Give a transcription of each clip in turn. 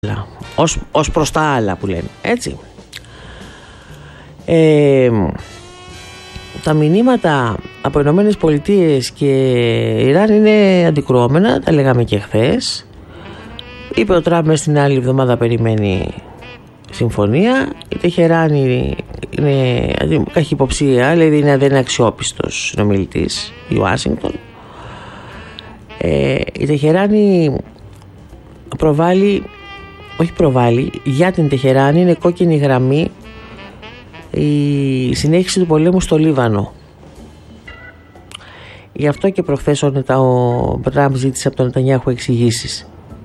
ως προς τα άλλα που λένε, έτσι. Τα μηνύματα από Ηνωμένες Πολιτείες και Ιράν είναι αντικρουόμενα, τα λέγαμε και χθες. Είπε ο Τραμπ στην άλλη εβδομάδα περιμένει συμφωνία. Η Τεχεράνη είναι καχυποψία, δηλαδή δεν είναι αξιόπιστος συνομιλητής, η Ουάσιγκτον. Η Τεχεράνη προβάλλει για την Τεχεράνη, είναι κόκκινη γραμμή η συνέχιση του πολέμου στο Λίβανο. Γι' αυτό και προχθές ο Τραμπ ζήτησε από τον Νετανιάχου εξηγήσεις.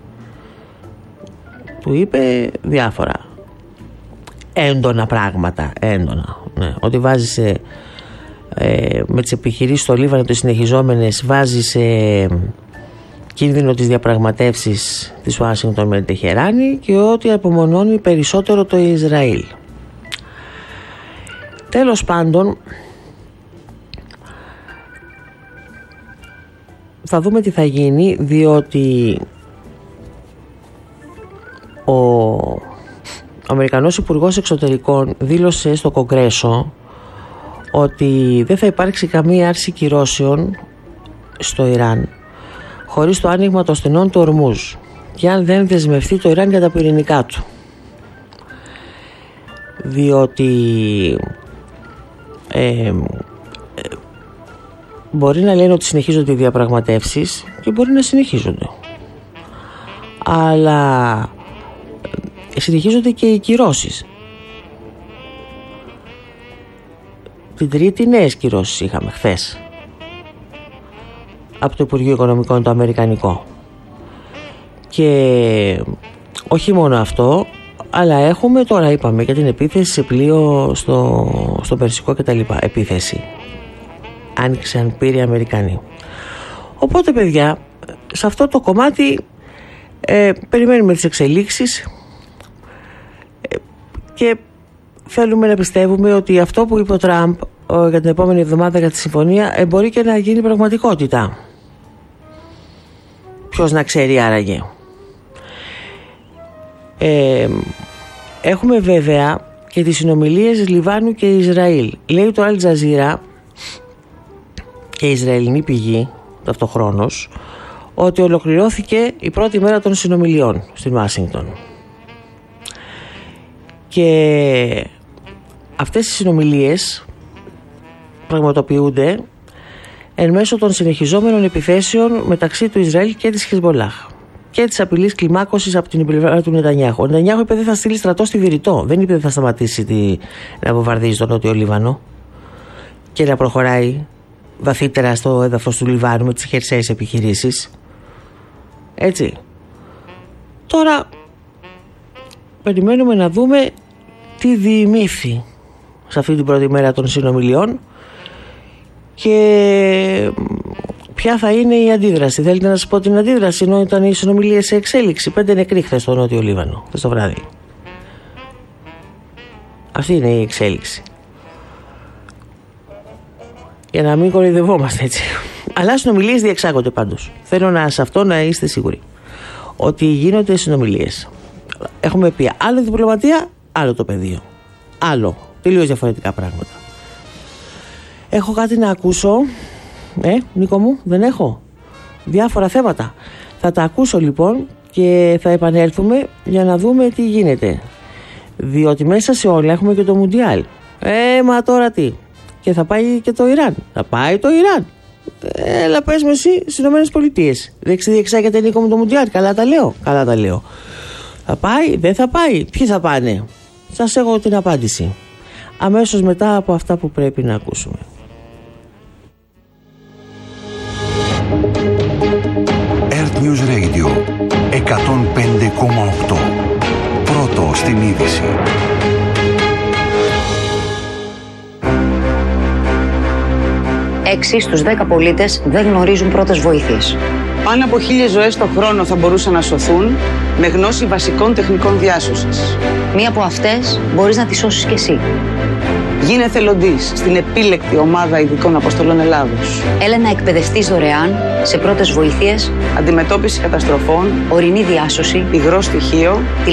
Του είπε διάφορα έντονα πράγματα, ναι. Ότι βάζει με τις επιχειρήσεις στο Λίβανο τις συνεχιζόμενες, βάζει σε κίνδυνο τις διαπραγματεύσεις της Ουάσιγκτον με την Τεχεράνη και ότι απομονώνει περισσότερο το Ισραήλ. Τέλος πάντων, θα δούμε τι θα γίνει, διότι ο Αμερικανός Υπουργός Εξωτερικών δήλωσε στο Κογκρέσο ότι δεν θα υπάρξει καμία άρση κυρώσεων στο Ιράν χωρίς το άνοιγμα των στενών του Ορμούζ και αν δεν δεσμευτεί το Ιράν για τα πυρηνικά του, διότι μπορεί να λένε ότι συνεχίζονται οι διαπραγματεύσεις και μπορεί να συνεχίζονται, αλλά συνεχίζονται και οι κυρώσεις. Την Τρίτη νέες κυρώσεις είχαμε χθες από το Υπουργείο Οικονομικών το αμερικανικό, και όχι μόνο αυτό, αλλά έχουμε, τώρα είπαμε για την επίθεση σε πλοίο στο Περσικό και τα λοιπά, επίθεση άνοιξαν πύροι Αμερικανοί. Οπότε παιδιά, σε αυτό το κομμάτι περιμένουμε τις εξελίξεις και θέλουμε να πιστεύουμε ότι αυτό που είπε ο Τραμπ για την επόμενη εβδομάδα για τη συμφωνία μπορεί και να γίνει πραγματικότητα. Ποιος να ξέρει άραγε. Έχουμε βέβαια και τις συνομιλίες Λιβάνου και Ισραήλ. Λέει το Al Jazeera και η Ισραηλινή πηγή ταυτοχρόνως ότι ολοκληρώθηκε η πρώτη μέρα των συνομιλιών στην Ουάσιγκτον. Και αυτές οι συνομιλίες πραγματοποιούνται εν μέσω των συνεχιζόμενων επιθέσεων μεταξύ του Ισραήλ και της Χεσμολάχ και της απειλής κλιμάκωσης από την πλευρά του Νετανιάχου. Ο Νετανιάχου είπε δεν θα στείλει στρατό στη Βηρητό. Δεν είπε δεν θα σταματήσει να βομβαρδίζει τον Νότιο Λίβανο και να προχωράει βαθύτερα στο έδαφος του Λιβάνου με τις χερσαίες επιχειρήσεις. Έτσι. Τώρα περιμένουμε να δούμε τι διημήθη σε αυτή την πρώτη μέρα των συνομιλιών και ποια θα είναι η αντίδραση. Θέλετε να σας πω την αντίδραση, ενώ ήταν οι συνομιλίες σε εξέλιξη? 5 νεκροί χθες στο Νότιο Λίβανο, χθες το βράδυ. Αυτή είναι η εξέλιξη. Για να μην κοροϊδευόμαστε έτσι. Αλλά συνομιλίες διεξάγονται πάντως. Θέλω σε αυτό να είστε σίγουροι ότι γίνονται συνομιλίες. Έχουμε πει άλλο διπλωματία, άλλο το πεδίο. Άλλο. Τελείως διαφορετικά πράγματα. Έχω κάτι να ακούσω. Νίκο μου, δεν έχω. Διάφορα θέματα. Θα τα ακούσω λοιπόν και θα επανέλθουμε για να δούμε τι γίνεται. Διότι μέσα σε όλα έχουμε και το Μουντιάλ. Μα τώρα τι? Και θα πάει και το Ιράν. Θα πάει το Ιράν. Έλα πες με εσύ στις Ηνωμένες Πολιτείες. Δεν διεξάγεται, Νίκο μου, το Μουντιάλ. Καλά τα λέω. Καλά τα λέω. Θα πάει, δεν θα πάει? Ποιοι θα πάνε? Σας έχω την απάντηση αμέσως μετά από αυτά που πρέπει να ακούσουμε. Earth News Radio 105,8. Πρώτο στην είδηση. 6 στους 10 πολίτες δεν γνωρίζουν πρώτες βοήθειες. Πάνω από 1.000 ζωές το χρόνο θα μπορούσαν να σωθούν με γνώση βασικών τεχνικών διάσωσης. Μία από αυτές μπορείς να τη σώσεις κι εσύ. Γίνε εθελοντής στην επίλεκτη ομάδα ειδικών αποστολών Ελλάδος. Έλα να εκπαιδευτείς δωρεάν σε πρώτες βοήθειες, αντιμετώπιση καταστροφών, ορεινή διάσωση, υγρό στοιχείο,